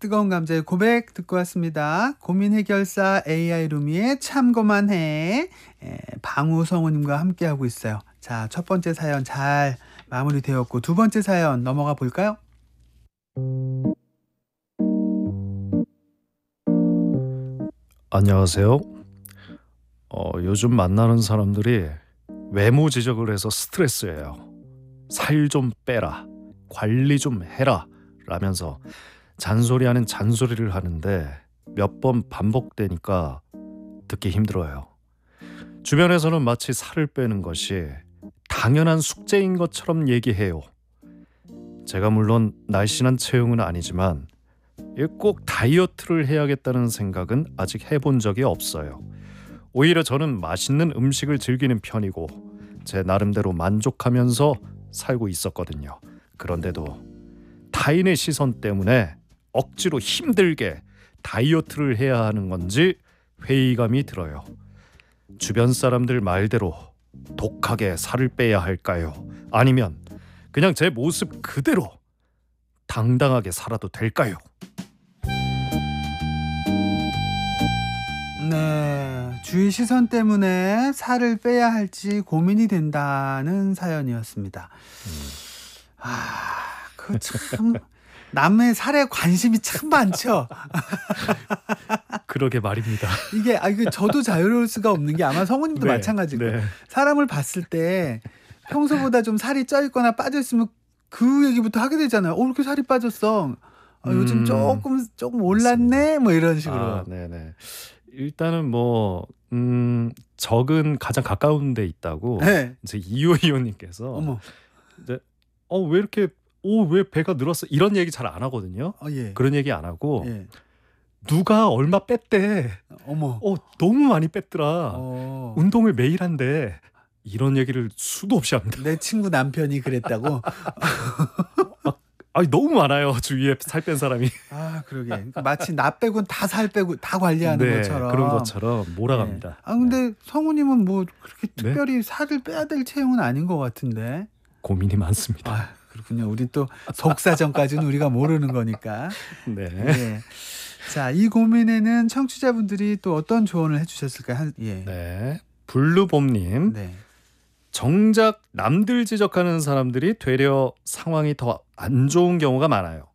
뜨거운 감자의 고백 듣고 왔습니다. 고민 해결사 AI 루미의 참고만 해. 방우 성우님과 함께하고 있어요. 자, 첫 번째 사연 잘 마무리되었고 두 번째 사연 넘어가 볼까요? 안녕하세요. 요즘 만나는 사람들이 외모 지적을 해서 스트레스예요. 살 좀 빼라, 관리 좀 해라 라면서 잔소리하는 잔소리를 하는데 몇 번 반복되니까 듣기 힘들어요. 주변에서는 마치 살을 빼는 것이 당연한 숙제인 것처럼 얘기해요. 제가 물론 날씬한 체형은 아니지만 꼭 다이어트를 해야겠다는 생각은 아직 해본 적이 없어요. 오히려 저는 맛있는 음식을 즐기는 편이고 제 나름대로 만족하면서 살고 있었거든요. 그런데도 타인의 시선 때문에 억지로 힘들게 다이어트를 해야 하는 건지 회의감이 들어요. 주변 사람들 말대로 독하게 살을 빼야 할까요? 아니면 그냥 제 모습 그대로 당당하게 살아도 될까요? 네, 주위 시선 때문에 살을 빼야 할지 고민이 된다는 사연이었습니다. 그 참 남의 살에 관심이 참 많죠. 그러게 말입니다. 이게 저도 자유로울 수가 없는 게 아마 성우님도 네, 마찬가지일 거예요. 네. 사람을 봤을 때 평소보다 좀 살이 쪄 있거나 빠져 있으면 그 얘기부터 하게 되잖아요. 왜 이렇게 살이 빠졌어? 요즘 조금 올랐네? 뭐 이런 식으로. 네네. 일단은 적은 가장 가까운 데 있다고 네. 이제 이호이호님께서 어머. 이제 왜 이렇게 왜 배가 늘었어? 이런 얘기 잘 안 하거든요. 예. 그런 얘기 안 하고 예. 누가 얼마 뺐대. 어머. 너무 많이 뺐더라. 어. 운동을 매일 한대. 이런 얘기를 수도 없이 합니다. 내 친구 남편이 그랬다고? 너무 많아요. 주위에 살 뺀 사람이. 그러게. 그러니까 마치 나 빼곤 다 살 빼고 다 관리하는 네, 것처럼. 그런 것처럼 몰아갑니다. 근데 성우님은 뭐 그렇게 네? 특별히 살을 빼야 될 체형은 아닌 것 같은데. 고민이 많습니다. 그렇군요. 우리 또 속사정까지는 우리가 모르는 거니까. 네. 예. 자, 이 고민에는 청취자분들이 또 어떤 조언을 해주셨을까요? 네. 블루봄님. 네. 정작 남들 지적하는 사람들이 되려 상황이 더 안 좋은 경우가 많아요.